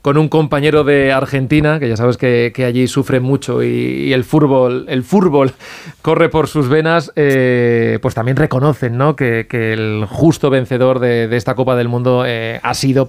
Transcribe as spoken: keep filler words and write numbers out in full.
con un compañero de Argentina, que ya sabes que, que allí sufre mucho y, y el fútbol, el fútbol corre por sus venas, eh, pues también reconocen, ¿no?, que, que el justo vencedor de, de esta Copa del Mundo eh, ha sido